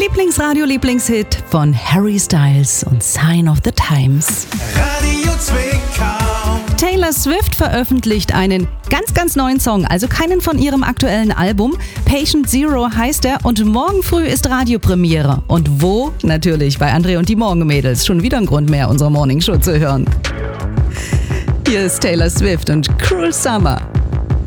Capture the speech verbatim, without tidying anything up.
Lieblingsradio, Lieblingshit von Harry Styles und Sign of the Times. Radio Zwickau. Taylor Swift veröffentlicht einen ganz, ganz neuen Song, also keinen von ihrem aktuellen Album. Patient Zero heißt er und morgen früh ist Radiopremiere. Und wo? Natürlich bei André und die Morgenmädels. Schon wieder ein Grund mehr, unsere Morningshow zu hören. Hier ist Taylor Swift und Cruel Summer.